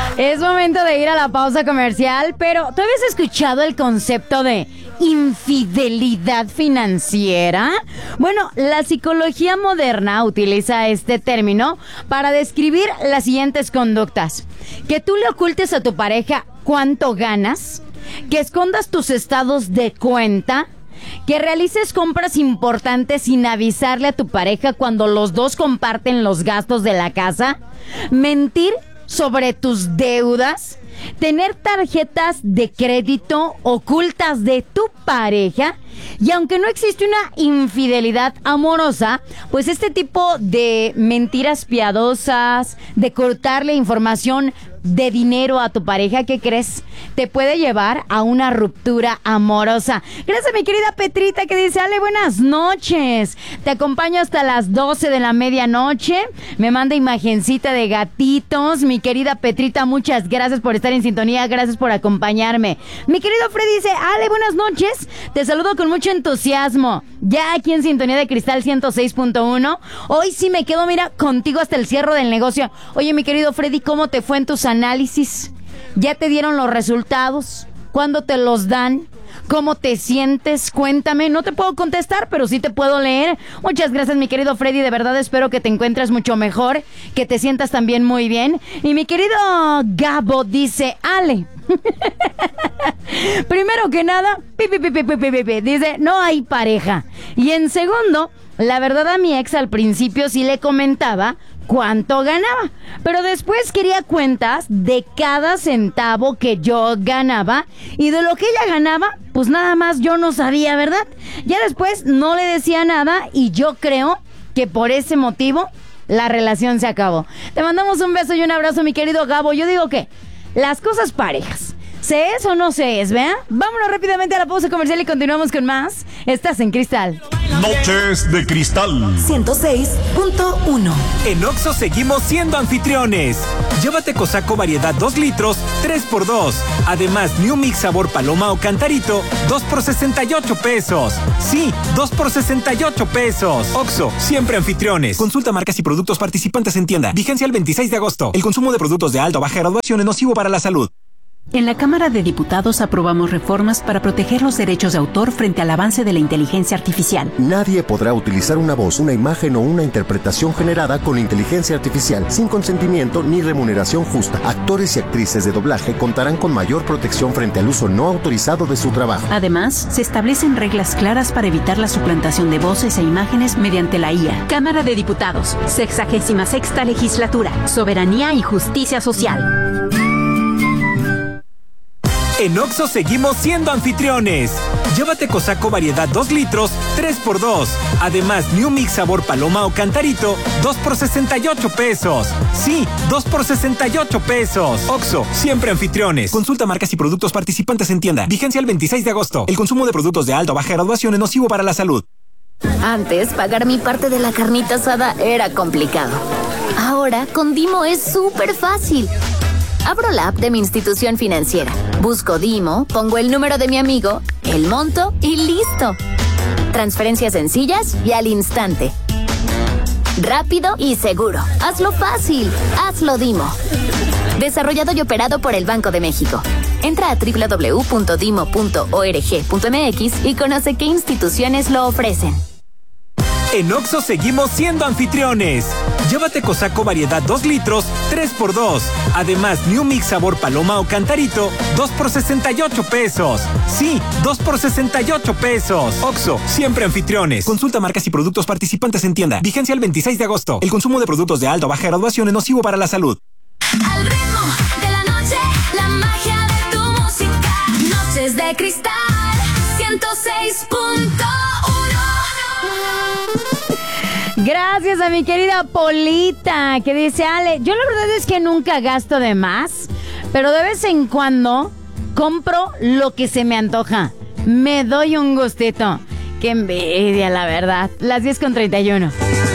Es momento de ir a la pausa comercial, pero ¿tú habías escuchado el concepto de infidelidad financiera? Bueno, la psicología moderna utiliza este término para describir las siguientes conductas: que tú le ocultes a tu pareja cuánto ganas, que escondas tus estados de cuenta, que realices compras importantes sin avisarle a tu pareja cuando los dos comparten los gastos de la casa, mentir sobre tus deudas, tener tarjetas de crédito ocultas de tu pareja. Y aunque no existe una infidelidad amorosa, pues este tipo de mentiras piadosas, de cortarle información de dinero a tu pareja, ¿qué crees? Te puede llevar a una ruptura amorosa. Gracias a mi querida Petrita que dice: Ale, buenas noches. Te acompaño hasta las 12 de la medianoche. Me manda imagencita de gatitos. Mi querida Petrita, muchas gracias por estar en sintonía. Gracias por acompañarme. Mi querido Freddy dice: Ale, buenas noches. Te saludo con mucho entusiasmo. Ya aquí en Sintonía de Cristal 106.1. Hoy sí me quedo, mira, contigo hasta el cierre del negocio. Oye, mi querido Freddy, ¿cómo te fue en tus análisis? ¿Ya te dieron los resultados? ¿Cuándo te los dan? ¿Cómo te sientes? Cuéntame. No te puedo contestar, pero sí te puedo leer. Muchas gracias, mi querido Freddy. De verdad espero que te encuentres mucho mejor, que te sientas también muy bien. Y mi querido Gabo dice: Ale, primero que nada, dice, no hay pareja. Y en segundo, la verdad, a mi ex al principio sí le comentaba cuánto ganaba, pero después quería cuentas de cada centavo que yo ganaba, y de lo que ella ganaba, pues nada más yo no sabía, ¿verdad? Ya después no le decía nada, y yo creo que por ese motivo la relación se acabó. Te mandamos un beso y un abrazo, mi querido Gabo. Yo digo que las cosas parejas, ¿se es o no se es, vea? Vámonos rápidamente a la pausa comercial y continuamos con más. Estás en Cristal. Noches de Cristal 106.1. En Oxxo seguimos siendo anfitriones. Llévate Cosaco variedad 2 litros, 3x2. Además, New Mix sabor paloma o cantarito, 2 por 68 pesos. Sí, 2 por 68 pesos. Oxxo, siempre anfitriones. Consulta marcas y productos participantes en tienda. Vigencia el 26 de agosto. El consumo de productos de alta o baja graduación es nocivo para la salud. En la Cámara de Diputados aprobamos reformas para proteger los derechos de autor frente al avance de la inteligencia artificial. Nadie podrá utilizar una voz, una imagen o una interpretación generada con inteligencia artificial sin consentimiento ni remuneración justa. Actores y actrices de doblaje contarán con mayor protección frente al uso no autorizado de su trabajo. Además, se establecen reglas claras para evitar la suplantación de voces e imágenes mediante la IA. Cámara de Diputados, 66ª Legislatura, Soberanía y Justicia Social. En Oxxo seguimos siendo anfitriones. Llévate Cosaco variedad 2 litros, 3x2. Además, New Mix sabor paloma o cantarito, 2 por 68 pesos. Sí, 2 por 68 pesos. Oxxo, siempre anfitriones. Consulta marcas y productos participantes en tienda. Vigencia el 26 de agosto. El consumo de productos de alta o baja graduación es nocivo para la salud. Antes, pagar mi parte de la carnita asada era complicado. Ahora, con Dimo es súper fácil. Abro la app de mi institución financiera, busco Dimo, pongo el número de mi amigo, el monto y listo. Transferencias sencillas y al instante. Rápido y seguro. Hazlo fácil. Hazlo Dimo. Desarrollado y operado por el Banco de México. Entra a www.dimo.org.mx y conoce qué instituciones lo ofrecen. En Oxxo seguimos siendo anfitriones. Llévate Cosaco variedad 2 litros, 3x2. Además, New Mix sabor paloma o cantarito, 2 por 68 pesos. Sí, 2 por 68 pesos. Oxxo, siempre anfitriones. Consulta marcas y productos participantes en tienda. Vigencia el 26 de agosto. El consumo de productos de alta o baja graduación es nocivo para la salud. Al ritmo de la noche, la magia de tu música. Noches de Cristal 106.1. Gracias a mi querida Polita, que dice: Ale, yo la verdad es que nunca gasto de más, pero de vez en cuando compro lo que se me antoja. Me doy un gustito. Qué envidia, la verdad. Las 10:31.